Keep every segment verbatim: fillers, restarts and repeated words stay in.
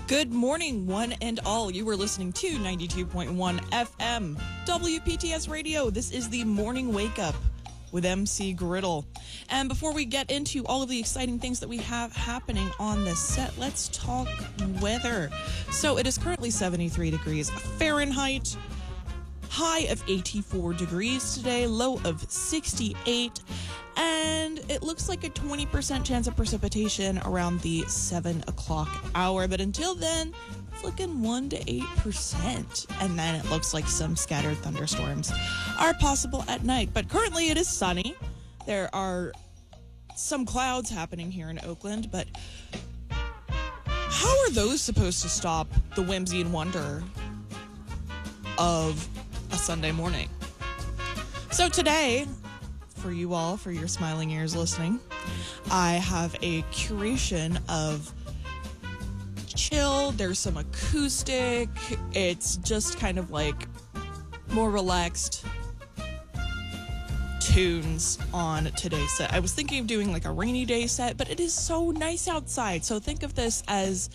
Good morning, one and all. You were listening to ninety-two point one F M, W P T S Radio. This is the Morning Wake Up with M C Griddle. And before we get into all of the exciting things that we have happening on this set, let's talk weather. So it is currently seventy-three degrees Fahrenheit, high of eighty-four degrees today, low of sixty-eight. And it looks like a twenty percent chance of precipitation around the seven o'clock hour. But until then, it's looking one to eight percent. And then it looks like some scattered thunderstorms are possible at night. But currently it is sunny. There are some clouds happening here in Oakland. But how are those supposed to stop the whimsy and wonder of a Sunday morning? So today, for you all, for your smiling ears listening, I have a curation of chill. There's some acoustic. It's just kind of like more relaxed tunes on today's set. I was thinking of doing like a rainy day set, but it is so nice outside. So think of this as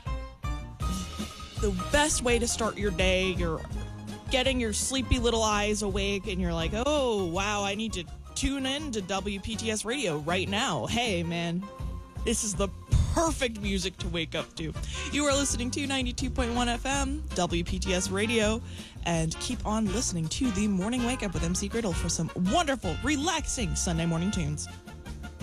the best way to start your day. You're getting your sleepy little eyes awake and you're like, oh, wow, I need to tune in to W P T S Radio right now. Hey, man, this is the perfect music to wake up to. You are listening to ninety-two point one F M, W P T S Radio, and keep on listening to the Morning Wake Up with M C Griddle for some wonderful, relaxing Sunday morning tunes.